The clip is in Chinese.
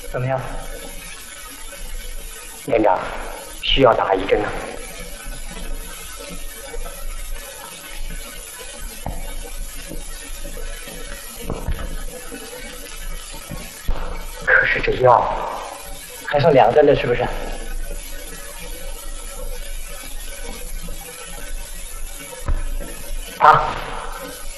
怎么样？连长，需要打一针啊。可是这药还剩2针了，是不是？啊！